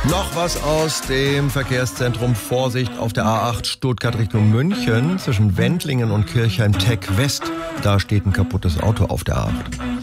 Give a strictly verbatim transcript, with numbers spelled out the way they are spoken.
Noch was aus dem Verkehrszentrum. Vorsicht auf der A acht Stuttgart Richtung München zwischen Wendlingen und Kirchheim-Teck West. Da steht ein kaputtes Auto auf der A acht.